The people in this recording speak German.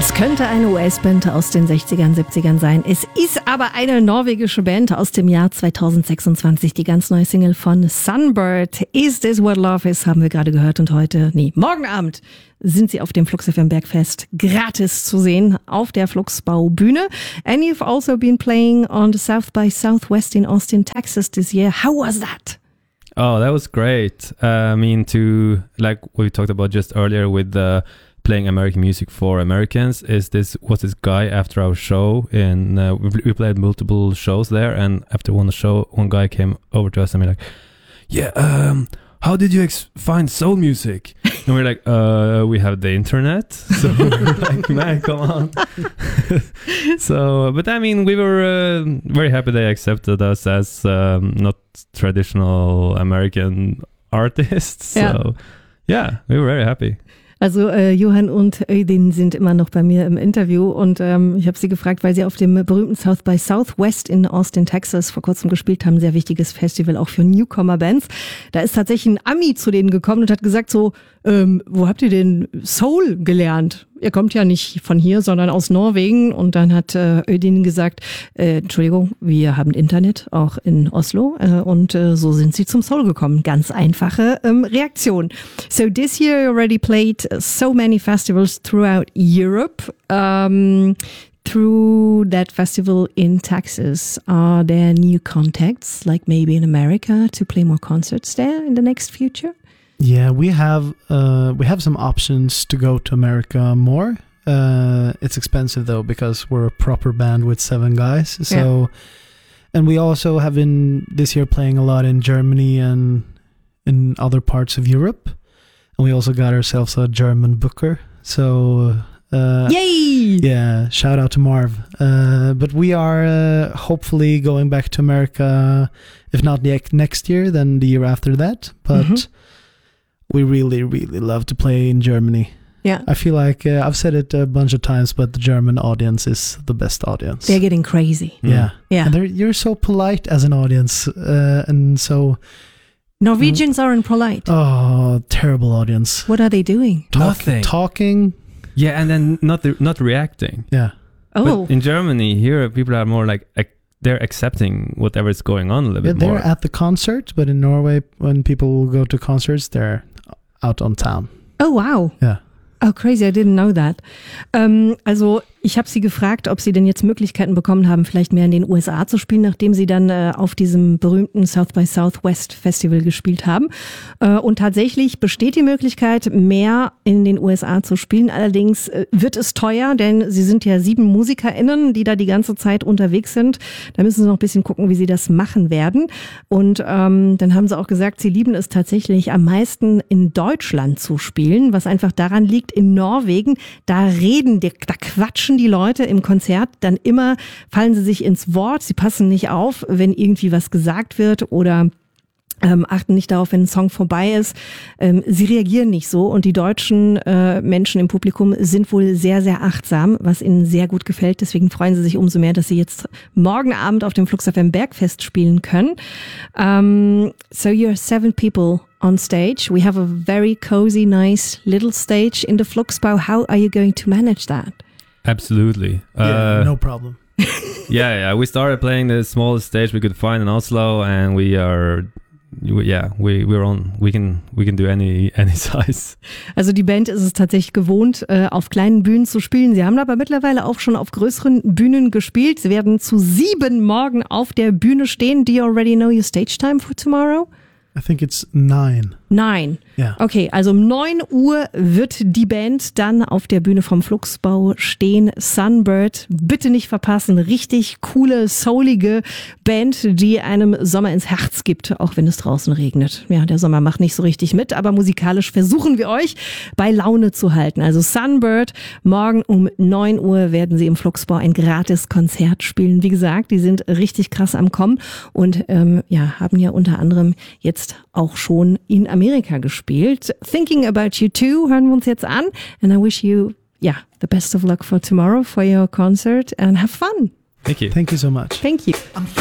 Es könnte eine US-Band aus den 60ern, 70ern sein. Es ist aber eine norwegische Band aus dem Jahr 2026. Die ganz neue Single von Sunbird, Is This What Love Is, haben wir gerade gehört. Und morgen Abend sind sie auf dem Flux FM Bergfest gratis zu sehen auf der Fluxbau-Bühne. And you've also been playing on the South by Southwest in Austin, Texas this year. How was that? Oh, that was great. Like we talked about just earlier with playing American music for Americans, was this guy after our show, and we played multiple shows there, and after one show, one guy came over to us and be like, how did you find soul music? And we're like, we have the internet. So like, man, come on. But I mean, we were very happy they accepted us as not traditional American artists. So yeah, we were very happy. Also Johann und Öydin sind immer noch bei mir im Interview und ich habe sie gefragt, weil sie auf dem berühmten South by Southwest in Austin, Texas vor kurzem gespielt haben. Sehr wichtiges Festival auch für Newcomer-Bands. Da ist tatsächlich ein Ami zu denen gekommen und hat gesagt so, wo habt ihr denn Soul gelernt? Ihr kommt ja nicht von hier, sondern aus Norwegen. Und dann hat Öydin gesagt, Entschuldigung, wir haben Internet, auch in Oslo. Und so sind sie zum Soul gekommen. Ganz einfache Reaktion. So this year you already played so many festivals throughout Europe. Through that festival in Texas, are there new contacts, like maybe in America, to play more concerts there in the next future? Yeah, we have some options to go to America more. It's expensive though because we're a proper band with 7 guys. So, and we also have been this year playing a lot in Germany and in other parts of Europe. And we also got ourselves a German booker. So, yay! Yeah, shout out to Marv. But we are hopefully going back to America, if not next year, then the year after that. But we really, really love to play in Germany. Yeah. I feel like I've said it a bunch of times, but the German audience is the best audience. They're getting crazy. Yeah. Yeah. And you're so polite as an audience. And so... Norwegians aren't polite. Oh, terrible audience. What are they doing? Nothing. Talking. Yeah, and then not reacting. Yeah. Oh. But in Germany, here people are more like... they're accepting whatever is going on a little bit more. They're at the concert, but in Norway, when people go to concerts, they're out on town. Oh, wow. Yeah. Oh, crazy, I didn't know that. Also ich habe sie gefragt, ob sie denn jetzt Möglichkeiten bekommen haben, vielleicht mehr in den USA zu spielen, nachdem sie dann auf diesem berühmten South by Southwest Festival gespielt haben. Und tatsächlich besteht die Möglichkeit, mehr in den USA zu spielen. Allerdings wird es teuer, denn sie sind ja 7 MusikerInnen, die da die ganze Zeit unterwegs sind. Da müssen sie noch ein bisschen gucken, wie sie das machen werden. Und dann haben sie auch gesagt, sie lieben es tatsächlich am meisten in Deutschland zu spielen, was einfach daran liegt, in Norwegen, da quatschen die Leute im Konzert dann immer, fallen sie sich ins Wort, sie passen nicht auf, wenn irgendwie was gesagt wird oder achten nicht darauf, wenn ein Song vorbei ist. Sie reagieren nicht so und die deutschen Menschen im Publikum sind wohl sehr, sehr achtsam, was ihnen sehr gut gefällt. Deswegen freuen sie sich umso mehr, dass sie jetzt morgen Abend auf dem Flux FM Bergfest spielen können. So you're 7 people on stage. We have a very cozy, nice little stage in the Fluxbau. How are you going to manage that? Absolutely. Yeah, no problem. Yeah. We started playing the smallest stage we could find in Oslo, and we're on. We can do any size. Also die Band ist es tatsächlich gewohnt, auf kleinen Bühnen zu spielen. Sie haben aber mittlerweile auch schon auf größeren Bühnen gespielt. Sie werden zu 7 morgen auf der Bühne stehen. Do you already know your stage time for tomorrow? I think it's 9. 9. Ja. Okay, also um 9 Uhr wird die Band dann auf der Bühne vom Fluxbau stehen. Sunbird, bitte nicht verpassen. Richtig coole, soulige Band, die einem Sommer ins Herz gibt, auch wenn es draußen regnet. Ja, der Sommer macht nicht so richtig mit, aber musikalisch versuchen wir euch bei Laune zu halten. Also Sunbird, morgen um 9 Uhr werden sie im Fluxbau ein gratis Konzert spielen. Wie gesagt, die sind richtig krass am Kommen und haben ja unter anderem jetzt auch schon in Amerika gespielt. Thinking About You Too hören wir uns jetzt an. And I wish you, the best of luck for tomorrow for your concert and have fun. Thank you. Thank you so much. Thank you.